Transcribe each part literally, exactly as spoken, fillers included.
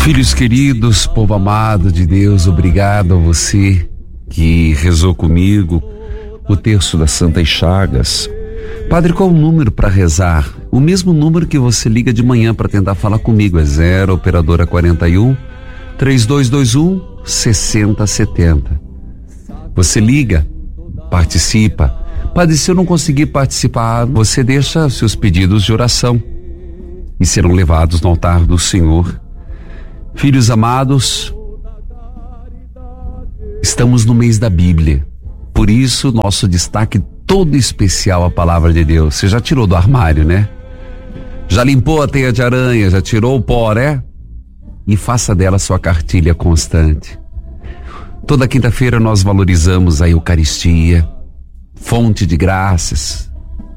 Filhos queridos, povo amado de Deus, obrigado a você que rezou comigo o terço das Santas Chagas. Padre, qual o número para rezar? O mesmo número que você liga de manhã para tentar falar comigo, é zero operadora quarenta e um, trinta e dois vinte e um, sessenta setenta. Você liga, participa. Padre, se eu não conseguir participar, você deixa seus pedidos de oração e serão levados no altar do Senhor. Filhos amados, estamos no mês da Bíblia, por isso nosso destaque todo especial à palavra de Deus. Você já tirou do armário, né? Já limpou a teia de aranha, já tirou o pó, né? E faça dela sua cartilha constante. Toda quinta-feira nós valorizamos a Eucaristia, fonte de graças,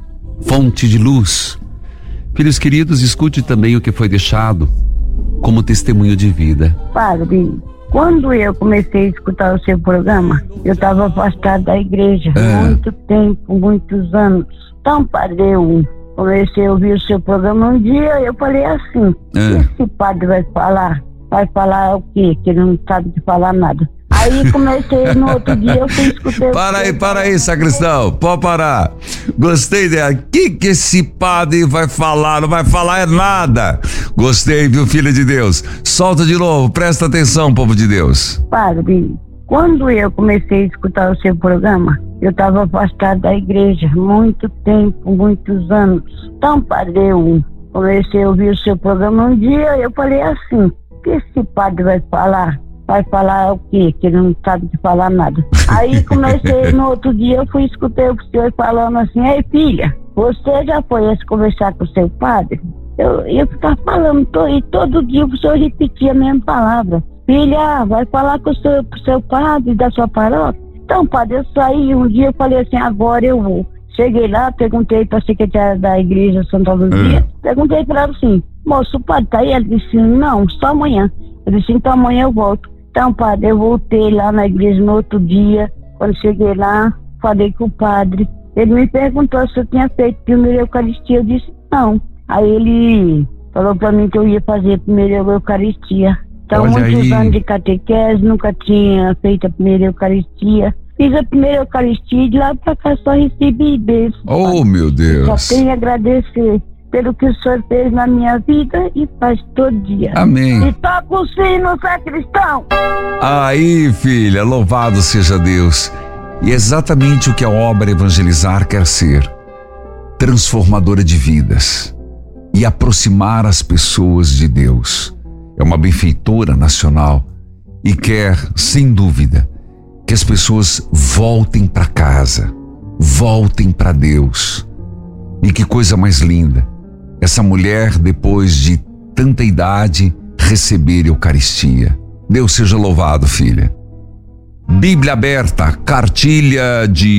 fonte de luz. Filhos queridos, escute também o que foi deixado como testemunho de vida. Padre, quando eu comecei a escutar o seu programa, eu estava afastado da igreja É. muito tempo, muitos anos. Então, padre, eu comecei a ouvir o seu programa um dia, eu falei assim, É. esse padre vai falar? Vai falar o quê? Que ele não sabe de falar nada. Aí comecei, no outro dia eu fui escutar... Para aí, para aí, sacristão, pode parar. Gostei dela. O que que esse padre vai falar? Não vai falar é nada. Gostei, viu, filha de Deus? Solta de novo, presta atenção, povo de Deus. Padre, quando eu comecei a escutar o seu programa, eu estava afastado da igreja muito tempo, muitos anos. Então, padre, eu comecei a ouvir o seu programa um dia, eu falei assim, o que esse padre vai falar? Vai falar o quê? Que ele não sabe de falar nada. Aí comecei, no outro dia eu fui escutar o senhor falando assim, ei filha, você já foi a conversar com o seu padre? Eu, eu ficava falando, to, e todo dia o senhor repetia a mesma palavra. Filha, vai falar com o seu, com o seu padre da sua paróquia? Então, padre, eu saí um dia, eu falei assim, agora eu vou. Cheguei lá, perguntei para a secretária da igreja Santa Luzia, hum. perguntei para ela assim, moço, o padre tá aí? Ela disse, não, só amanhã. Eu disse, então amanhã eu volto. Então, padre, eu voltei lá na igreja no outro dia. Quando cheguei lá, falei com o padre. Ele me perguntou se eu tinha feito primeira Eucaristia. Eu disse, não. Aí ele falou pra mim que eu ia fazer a primeira Eucaristia. Então, Olha muitos aí. anos de catequese, nunca tinha feito a primeira Eucaristia. Fiz a primeira Eucaristia e de lá pra cá só recebi bênção. Oh, meu Deus. Só tenho a agradecer pelo que o senhor fez na minha vida e faz todo dia. Amém. E toca o sino, sacristão! Aí, filha, louvado seja Deus. E é exatamente o que a obra Evangelizar quer ser: transformadora de vidas e aproximar as pessoas de Deus. É uma benfeitora nacional e quer, sem dúvida, que as pessoas voltem para casa, voltem para Deus. E que coisa mais linda, essa mulher, depois de tanta idade, receber Eucaristia. Deus seja louvado, filha. Bíblia aberta, cartilha de